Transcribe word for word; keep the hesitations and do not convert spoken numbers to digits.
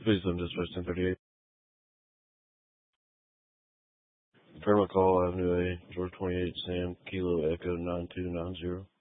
Please send dispatch ten thirty-eight. Confirm a call, Avenue A, George twenty-eight, Sam, Kilo Echo nine two nine zero.